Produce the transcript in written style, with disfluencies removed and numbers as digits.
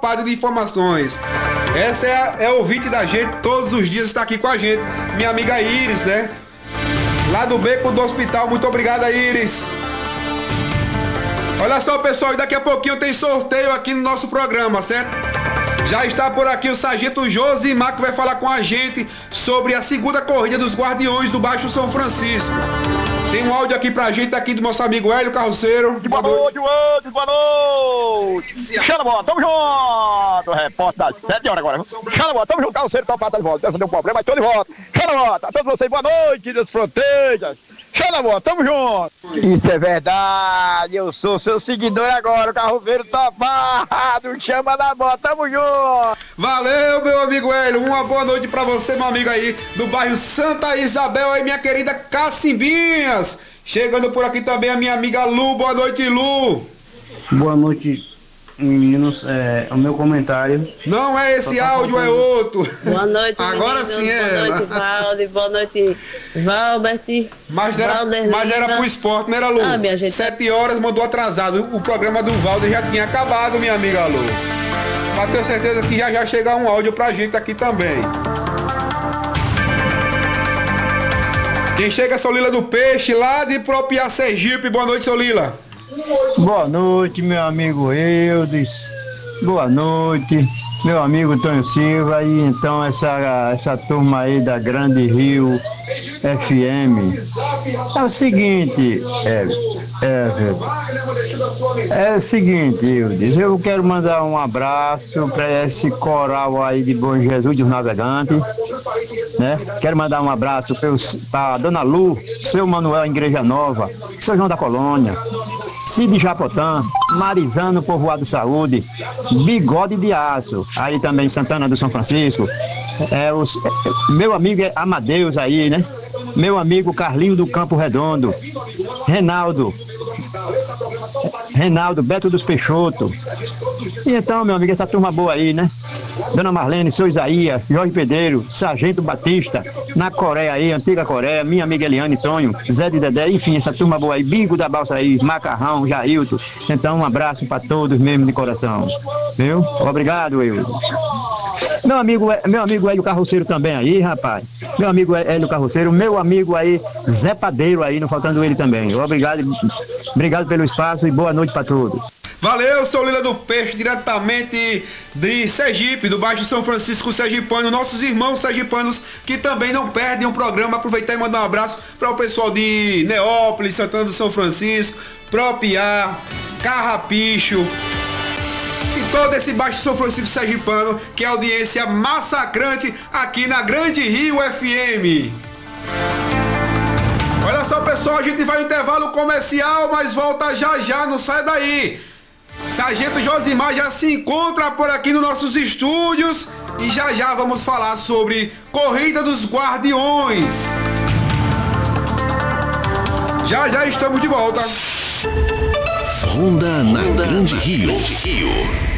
ensopado de informações. Essa é a ouvinte da gente, todos os dias está aqui com a gente. Minha amiga Iris, né? Lá do beco do hospital, muito obrigada, Iris. Olha só, pessoal, e daqui a pouquinho tem sorteio aqui no nosso programa, certo? Já está por aqui o sargento Josimar, que vai falar com a gente sobre a segunda corrida dos Guardiões do Baixo São Francisco. Tem um áudio aqui pra gente, aqui do nosso amigo Hélio Carroceiro. Boa noite, Wander, boa noite. Chama a bola, tamo junto. Repórter das 7 horas agora. Chama a bola, tamo junto, Carroceiro, tá de volta. Não deu problema, mas tô de volta. Chama a bola, a todos vocês, boa noite das fronteiras. Chama a bola, tamo junto. Isso é verdade, eu sou seu seguidor agora, o Carroceiro topado. Chama na bola, tamo junto. Valeu, meu amigo Hélio. Uma boa noite pra você, meu amigo aí do bairro Santa Isabel, aí minha querida Cacimbinhas. Chegando por aqui também a minha amiga Lu. Boa noite, Lu. Boa noite, meninos. O meu comentário. Não é esse áudio, é outro. Boa noite, agora meninos. Sim é. Boa noite, Valde. Boa noite, Valbert. Mas era pro esporte, não era, Lu? Minha gente. 7 horas mandou atrasado. O programa do Valde já tinha acabado, minha amiga Lu. Mas tenho certeza que já chega um áudio pra gente aqui também. Quem chega é Solila do Peixe, lá de Propiá, Sergipe. Boa noite, Solila. Boa noite, meu amigo Eudes. Boa noite, meu amigo Tonho Silva. E então essa turma aí da Grande Rio FM. É o seguinte, é o seguinte, Eudes. Eu quero mandar um abraço para esse coral aí de Bom Jesus dos Navegantes. Né? Quero mandar um abraço para Dona Lu, seu Manuel Igreja Nova, seu João da Colônia, Cid Japotã, Marizano Povoado Saúde, Bigode de Aço, aí também Santana do São Francisco, meu amigo Amadeus aí, né? Meu amigo Carlinho do Campo Redondo, Reinaldo, Beto dos Peixoto. E então, meu amigo, essa turma boa aí, né? Dona Marlene, seu Isaías, Jorge Pedreiro, Sargento Batista, na Coreia aí, Antiga Coreia, minha amiga Eliane Tonho, Zé de Dedé, enfim, essa turma boa aí, Bingo da Balsa aí, Macarrão, Jailton. Então, um abraço para todos mesmo de coração. Viu? Obrigado, eu. Meu amigo Hélio Carroceiro também aí, rapaz. Meu amigo Hélio Carroceiro, meu amigo aí, Zé Padeiro aí, não faltando ele também. Obrigado pelo espaço e boa noite para todos. Valeu, sou Lila do Peixe, diretamente de Sergipe, do Baixo São Francisco Sergipano, nossos irmãos sergipanos que também não perdem um programa. Aproveitar e mandar um abraço para o pessoal de Neópolis, Santana do São Francisco, Propiá, Carrapicho e todo esse Baixo São Francisco Sergipano, que é a audiência massacrante aqui na Grande Rio FM. Olha só, pessoal, a gente vai no intervalo comercial, mas volta já, não sai daí. Sargento Josimar já se encontra por aqui nos nossos estúdios e já vamos falar sobre Corrida dos Guardiões. Já estamos de volta. Ronda na Grande Rio.